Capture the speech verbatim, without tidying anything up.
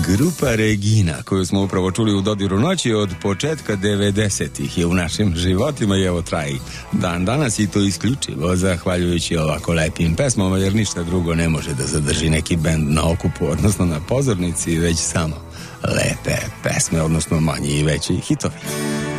Grupa Regina, koju smo upravo čuli u Dodiru noći, od početka devedesetih je u našim životima i evo traji dan danas, i to isključivo zahvaljujući ovako lepim pesmama, jer ništa drugo ne može da zadrži neki bend na okupu, odnosno na pozornici, već samo lepe pesme, odnosno manji i veći hitovi.